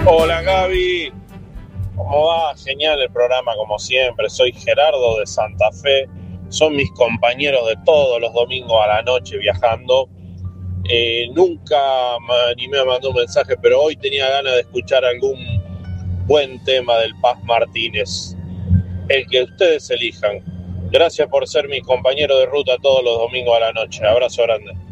Hola Gaby, ¿cómo va? Genial el programa como siempre. Soy Gerardo de Santa Fe. Son mis compañeros de todos los domingos a la noche viajando. Nunca me animé a mandar un mensaje, pero hoy tenía ganas de escuchar algún buen tema del Paz Martínez. El que ustedes elijan. Gracias por ser mis compañeros de ruta todos los domingos a la noche. Abrazo grande.